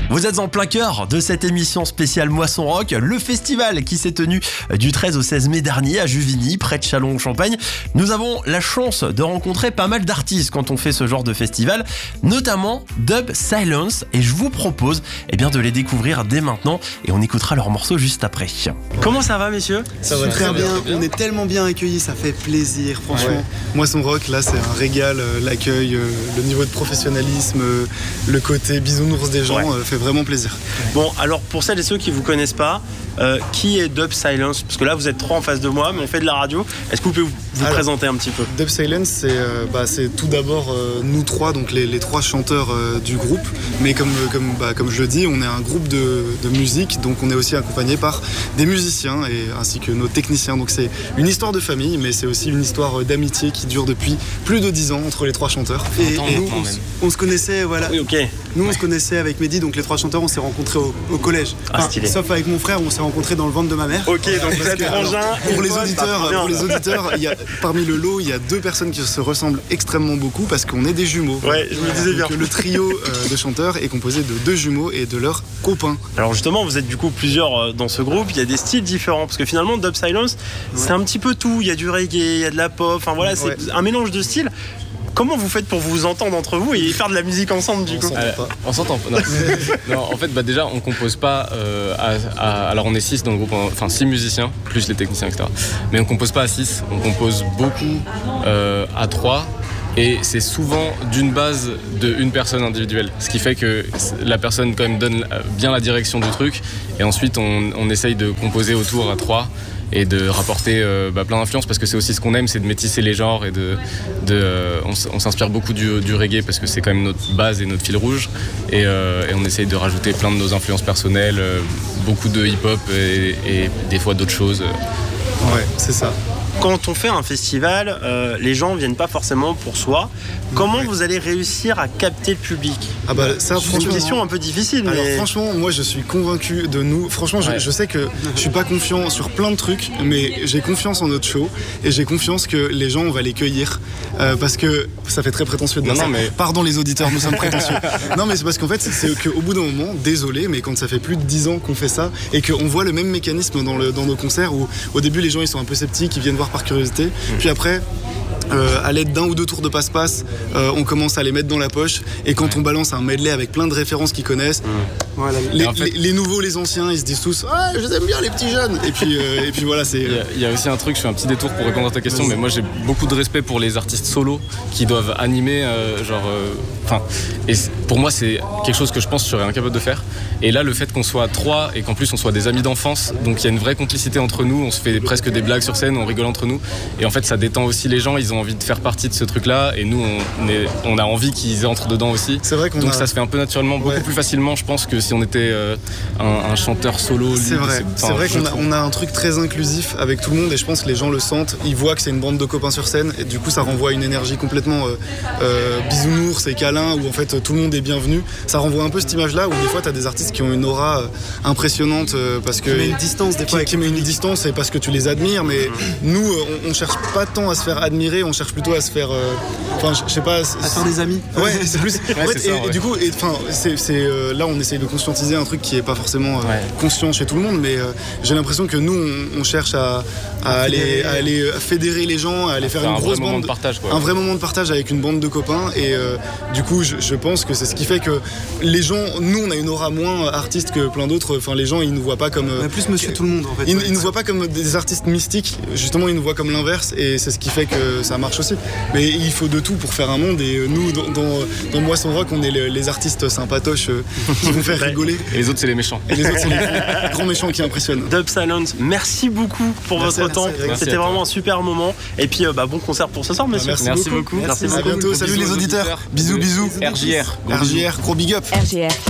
Vous êtes en plein cœur de cette émission spéciale Moisson Rock, le festival qui s'est tenu du 13 au 16 mai dernier à Juvigny, près de Châlons-en-Champagne. Nous avons la chance de rencontrer pas mal d'artistes quand on fait ce genre de festival, notamment Dub Silence, et je vous propose de les découvrir dès maintenant et on écoutera leur morceau juste après. Comment ça va, messieurs ? Ça va très bien, on est tellement bien accueillis, ça fait plaisir, franchement. Ouais. Moisson Rock, là c'est un régal, l'accueil, le niveau de professionnalisme, le côté bisounours des gens fait vraiment plaisir. Bon, alors pour celles et ceux qui vous connaissent pas, qui est Dub Silence ? Parce que là vous êtes trois en face de moi, mais on fait de la radio. Est-ce que vous pouvez vous présenter un petit peu ? Dub Silence, c'est tout d'abord nous trois, donc les trois chanteurs du groupe. Mais comme je le dis, on est un groupe de musique, donc on est aussi accompagné par des musiciens ainsi que nos techniciens. Donc c'est une histoire de famille, mais c'est aussi une histoire d'amitié qui dure depuis plus de 10 ans entre les trois chanteurs. Et nous, on se connaissait, voilà. Oui, ok. Nous, on se connaissait avec Mehdi, donc les trois chanteurs, on s'est rencontrés au collège. Sauf avec mon frère, on s'est rencontrés dans le ventre de ma mère. Ok, donc vous êtes frangins. Pour les auditeurs, parmi le lot, il y a deux personnes qui se ressemblent extrêmement beaucoup parce qu'on est des jumeaux. Ouais, je me disais bien. Le trio de chanteurs est composé de deux jumeaux et de leurs copains. Alors justement, vous êtes du coup plusieurs dans ce groupe. Il y a des styles différents parce que finalement, Dub Silence, c'est un petit peu tout. Il y a du reggae, il y a de la pop. Enfin voilà, c'est un mélange de styles. Comment vous faites pour vous entendre entre vous et faire de la musique ensemble du coup ? On s'entend pas. Non, en fait, déjà, on compose pas alors on est 6 dans le groupe, enfin 6 musiciens, plus les techniciens, etc. Mais on compose pas à 6, on compose beaucoup à 3. Et c'est souvent d'une base d'une personne individuelle. Ce qui fait que la personne quand même donne bien la direction du truc. Et ensuite, on essaye de composer autour à 3 et de rapporter plein d'influences parce que c'est aussi ce qu'on aime, c'est de métisser les genres et on s'inspire beaucoup du reggae parce que c'est quand même notre base et notre fil rouge et on essaye de rajouter plein de nos influences personnelles, beaucoup de hip-hop et des fois d'autres choses. Ouais, c'est ça. Quand on fait un festival, les gens ne viennent pas forcément pour soi. Comment vous allez réussir à capter le public ? Ça, c'est une question un peu difficile. Alors franchement, moi je suis convaincu de nous. Franchement, je sais que je suis pas confiant sur plein de trucs, mais j'ai confiance en notre show et j'ai confiance que les gens, on va les cueillir parce que ça fait très prétentieux de dire ça. Mais... Pardon les auditeurs, nous sommes prétentieux. Non, mais c'est parce qu'en fait, c'est qu'au bout d'un moment, désolé, mais quand ça fait plus de 10 ans qu'on fait ça et qu'on voit le même mécanisme dans nos concerts où au début les gens ils sont un peu sceptiques, ils viennent voir par curiosité, puis après à l'aide d'un ou deux tours de passe-passe on commence à les mettre dans la poche et quand on balance un medley avec plein de références qu'ils connaissent, voilà, les nouveaux, les anciens, ils se disent tous je les aime bien les petits jeunes et puis voilà, c'est... Il y a aussi un truc, je fais un petit détour pour répondre à ta question, mais moi j'ai beaucoup de respect pour les artistes solos qui doivent animer et pour moi c'est quelque chose que je pense que je serais incapable de faire, et là le fait qu'on soit 3 et qu'en plus on soit des amis d'enfance, donc il y a une vraie complicité entre nous, on se fait presque des blagues sur scène, on rigole entre nous et en fait ça détend aussi les gens, ils ont envie de faire partie de ce truc là et nous on a envie qu'ils entrent dedans aussi. C'est vrai donc ça se fait un peu naturellement, beaucoup plus facilement je pense que si on était un chanteur solo. C'est vrai qu'on a un truc très inclusif avec tout le monde et je pense que les gens le sentent, ils voient que c'est une bande de copains sur scène et du coup ça renvoie une énergie complètement bisounours et câlin où en fait tout le monde est bienvenu. Ça renvoie un peu cette image là où des fois t'as des artistes qui ont une aura impressionnante parce que... Qui met une distance des fois. Qui met une distance et parce que tu les admires, mais nous on cherche pas tant à se faire admirer, on cherche plutôt à se faire je sais pas, à faire des amis. Ouais, c'est plus et du coup là on essaye de conscientiser un truc qui est pas forcément conscient chez tout le monde, mais j'ai l'impression que nous on cherche à aller fédérer les gens, à aller faire une grosse bande de partage, un vrai moment de partage avec une bande de copains et du coup je pense que c'est ce qui fait que les gens, nous on a une aura moins artiste que plein d'autres, enfin les gens ils nous voient pas comme plus monsieur tout le monde en fait. Ils nous voient pas comme des artistes mystiques, justement ils nous voient comme l'inverse et c'est ce qui fait que ça marche aussi. Mais il faut de tout pour faire un monde et nous dans Moisson Rock on est les artistes sympatoches qui vont faire rigoler. Et les autres c'est les méchants. Et les autres c'est les grands méchants qui impressionnent. Dub Silence, merci beaucoup pour votre temps. C'était vraiment un super moment. Et puis bon concert pour ce soir, monsieur. Merci beaucoup. Merci à bientôt. Salut les auditeurs. Bisous. RJR. RJR, gros big up. RJR.